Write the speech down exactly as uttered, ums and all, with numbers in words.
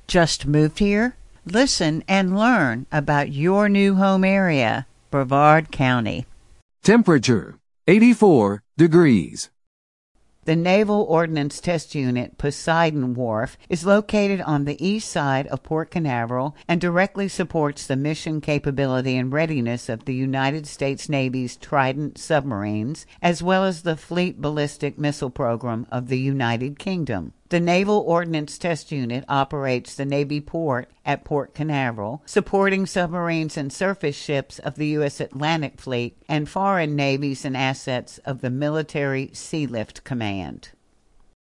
Just moved here? Listen and learn about your new home area, Brevard County. Temperature, eighty-four degrees. The Naval Ordnance Test Unit Poseidon Wharf is located on the east side of Port Canaveral and directly supports the mission capability and readiness of the United States Navy's Trident submarines, as well as the Fleet Ballistic Missile Program of the United Kingdom. The Naval Ordnance Test Unit operates the Navy port at Port Canaveral, supporting submarines and surface ships of the U S Atlantic Fleet and foreign navies and assets of the Military Sealift Command.